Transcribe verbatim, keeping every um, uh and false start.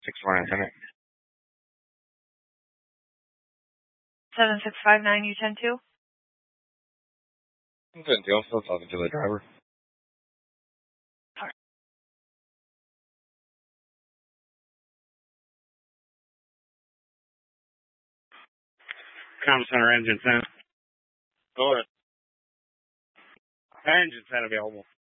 six four nine seven. seven six five nine U ten two. I'm good, I'm still talking to the driver. Comm Center engine ten. Go ahead. Engine ten available.